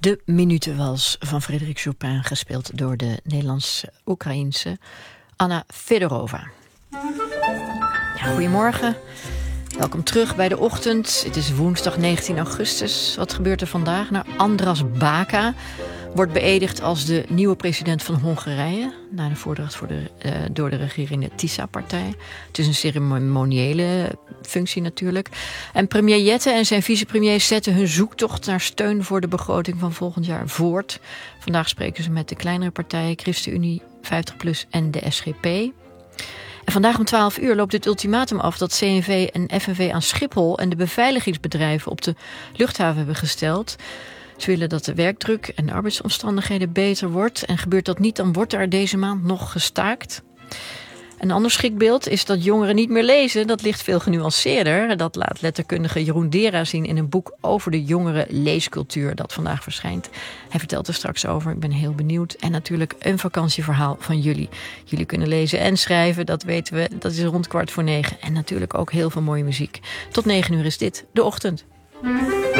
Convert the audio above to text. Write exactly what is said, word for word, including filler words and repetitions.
De Minutenwals van Frédéric Chopin, gespeeld door de Nederlands-Oekraïense Anna Fedorova. Ja, goedemorgen, welkom terug bij de ochtend. Het is woensdag negentien augustus. Wat gebeurt er vandaag? Nou, Andras Baka wordt beëdigd als de nieuwe president van Hongarije, na de voordracht voor de, uh, door de regerende TISA-partij. Het is een ceremoniële functie natuurlijk. En premier Jette en zijn vicepremier zetten hun zoektocht naar steun voor de begroting van volgend jaar voort. Vandaag spreken ze met de kleinere partijen, ChristenUnie, vijftig plus en de S G P. En vandaag om twaalf uur loopt het ultimatum af dat C N V en F N V aan Schiphol en de beveiligingsbedrijven op de luchthaven hebben gesteld. Ze willen dat de werkdruk en de arbeidsomstandigheden beter wordt. En gebeurt dat niet, dan wordt er deze maand nog gestaakt. Een ander schrikbeeld is dat jongeren niet meer lezen. Dat ligt veel genuanceerder. Dat laat letterkundige Jeroen Dera zien in een boek over de jongere leescultuur dat vandaag verschijnt. Hij vertelt er straks over. Ik ben heel benieuwd. En natuurlijk een vakantieverhaal van jullie. Jullie kunnen lezen en schrijven, dat weten we. Dat is rond kwart voor negen. En natuurlijk ook heel veel mooie muziek. Tot negen uur is dit De Ochtend.